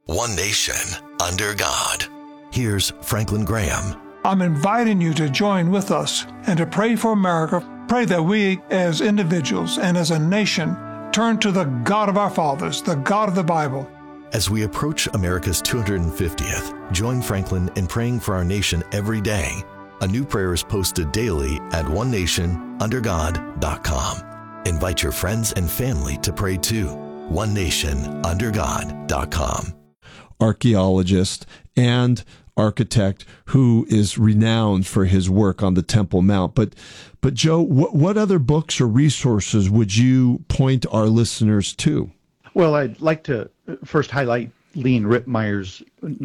One nation, under God. Here's Franklin Graham. I'm inviting you to join with us and to pray for America. Pray that we, as individuals and as a nation, turn to the God of our fathers, the God of the Bible. As we approach America's 250th, join Franklin in praying for our nation every day. A new prayer is posted daily at onenationundergod.com. Invite your friends and family to pray too. onenationundergod.com. Archaeologist and architect who is renowned for his work on the Temple Mount. But Joe, what other books or resources would you point our listeners to? Well, I'd like to first highlight Lean Rittmeyer's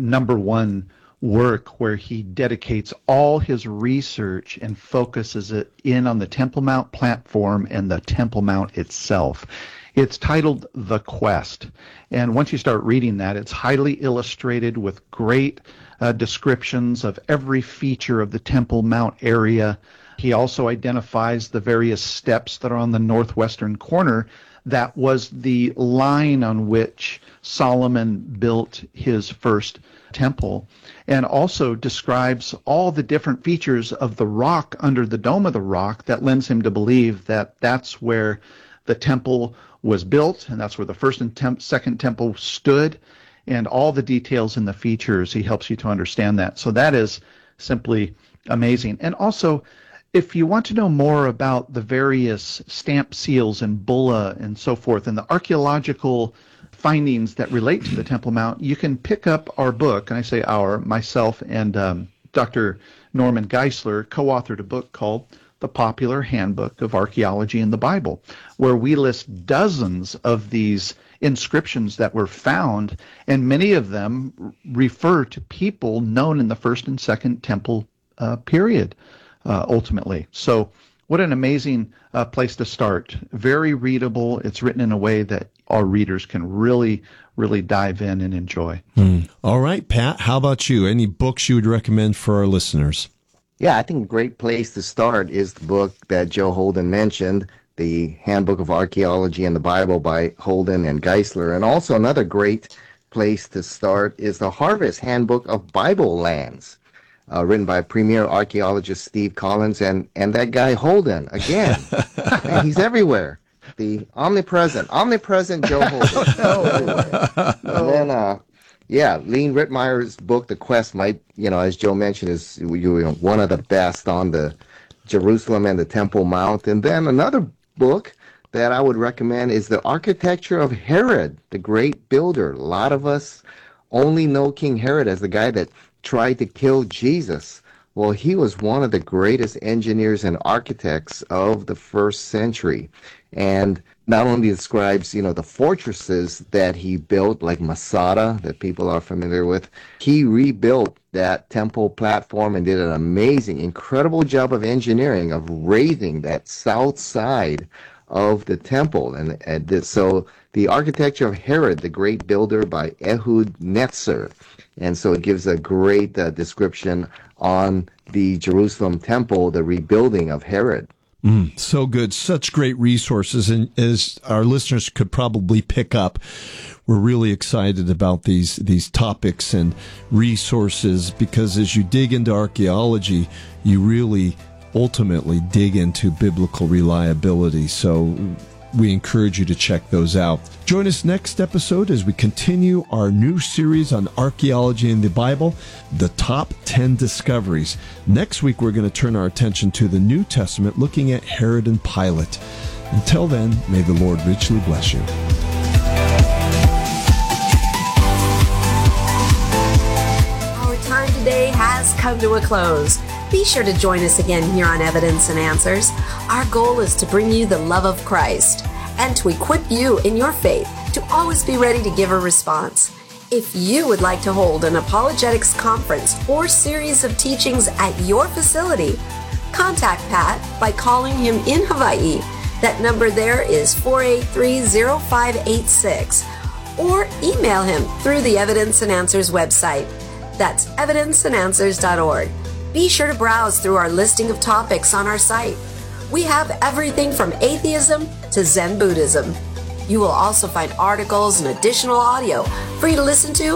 #1 work, where he dedicates all his research and focuses it in on the Temple Mount platform and the Temple Mount itself. It's titled The Quest, and once you start reading that, it's highly illustrated with great descriptions of every feature of the Temple Mount area. He also identifies the various steps that are on the northwestern corner. That was the line on which Solomon built his first temple, and also describes all the different features of the rock under the dome of the rock that lends him to believe that that's where the temple was built, and that's where the first and second temple stood, and all the details in the features. He helps you to understand that. So that is simply amazing. And also, if you want to know more about the various stamp seals and bulla and so forth, and the archaeological findings that relate to the Temple Mount, you can pick up our book, and I say our, myself and Dr. Norman Geisler co-authored a book called The Popular Handbook of Archaeology in the Bible, where we list dozens of these inscriptions that were found, and many of them refer to people known in the first and second temple period, ultimately. So what an amazing place to start. Very readable. It's written in a way that our readers can really dive in and enjoy. All right, Pat, how about you? Any books you would recommend for our listeners? Yeah, I think a great place to start is the book that Joe Holden mentioned, The Handbook of Archaeology in the Bible by Holden and Geisler. And also another great place to start is the Harvest Handbook of Bible Lands, written by premier archaeologist Steve Collins and that guy Holden. Again, man, he's everywhere. The omnipresent Joe Holden. And then, Lean Rittmeyer's book, The Quest, might, as Joe mentioned, is one of the best on the Jerusalem and the Temple Mount. And then another book that I would recommend is The Architecture of Herod, the Great Builder. A lot of us only know King Herod as the guy that tried to kill Jesus. Well, he was one of the greatest engineers and architects of the first century. And not only describes, the fortresses that he built, like Masada, that people are familiar with, he rebuilt that temple platform and did an amazing, incredible job of engineering, of raising that south side of the temple. So The Architecture of Herod, the Great Builder by Ehud Netzer. And so it gives a great description on the Jerusalem temple, the rebuilding of Herod. So good. Such great resources. And as our listeners could probably pick up, we're really excited about these topics and resources, because as you dig into archaeology, you really ultimately dig into biblical reliability. So we encourage you to check those out. Join us next episode as we continue our new series on archaeology in the Bible, the top 10 discoveries. Next week, we're going to turn our attention to the New Testament, looking at Herod and Pilate. Until then, may the Lord richly bless you. Our time today has come to a close. Be sure to join us again here on Evidence and Answers. Our goal is to bring you the love of Christ and to equip you in your faith to always be ready to give a response. If you would like to hold an apologetics conference or series of teachings at your facility, contact Pat by calling him in Hawaii. That number there is 483-0586, or email him through the Evidence and Answers website. That's evidenceandanswers.org. Be sure to browse through our listing of topics on our site. We have everything from atheism to Zen Buddhism. You will also find articles and additional audio for you to listen to